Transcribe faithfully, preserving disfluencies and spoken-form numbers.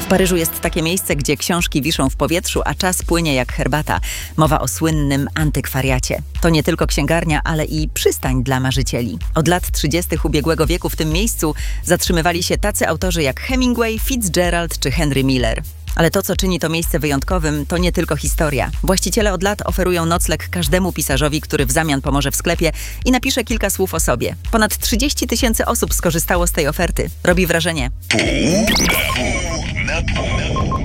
W Paryżu jest takie miejsce, gdzie książki wiszą w powietrzu, a czas płynie jak herbata. Mowa o słynnym antykwariacie. To nie tylko księgarnia, ale i przystań dla marzycieli. Od lat trzydziestych ubiegłego wieku w tym miejscu zatrzymywali się tacy autorzy jak Hemingway, Fitzgerald czy Henry Miller. Ale to, co czyni to miejsce wyjątkowym, to nie tylko historia. Właściciele od lat oferują nocleg każdemu pisarzowi, który w zamian pomoże w sklepie i napisze kilka słów o sobie. Ponad trzydzieści tysięcy osób skorzystało z tej oferty. Robi wrażenie. Pół na pół.